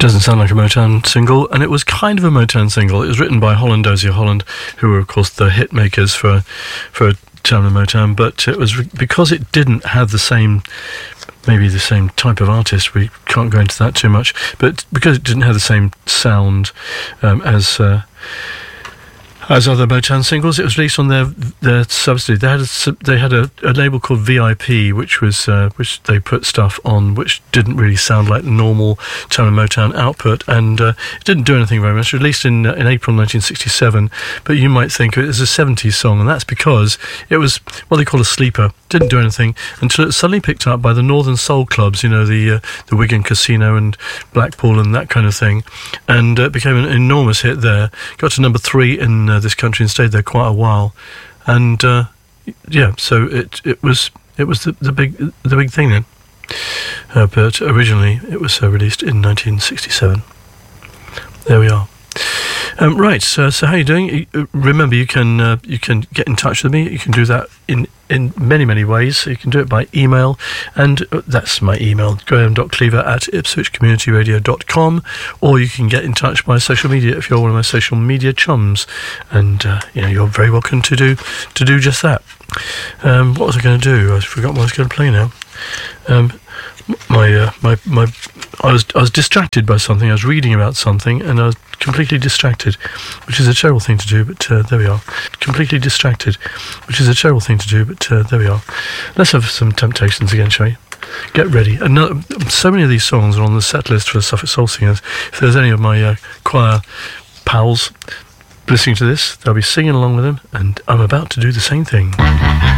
Doesn't sound like a Motown single, and it was kind of a Motown single. It was written by Holland Dozier Holland, who were, of course, the hit makers for Turner Motown, but it was because it didn't have the same type of artist. We can't go into that too much, but because it didn't have the same sound as other Motown singles, it was released on their subsidy. They had a label called VIP, which they put stuff on which didn't really sound like the normal Turner Motown output, and it didn't do anything very much. Released in April 1967, but you might think it was a 70s song, and that's because it was what they call a sleeper. Didn't do anything until it suddenly picked up by the Northern Soul clubs, the Wigan Casino and Blackpool and that kind of thing, and it became an enormous hit there. Got to number 3 in this country and stayed there quite a while, and so it was the big thing then. But originally it was released in 1967. There we are. Right, so how are you doing? Remember, you can get in touch with me. You can do that in many ways. You can do it by email, and that's my email, graham.cleaver@ipswichcommunityradio.com, or you can get in touch by social media if you're one of my social media chums, and you're very welcome to do just that. What was I going to do? I forgot what I was going to play now. I was distracted by something. I was reading about something, and I was completely distracted, which is a terrible thing to do, but there we are. Completely distracted, which is a terrible thing to do, but there we are. Let's have some Temptations again, shall we? Get ready. So many of these songs are on the set list for Suffolk Soul Singers. If there's any of my choir pals listening to this, they'll be singing along with them, and I'm about to do the same thing.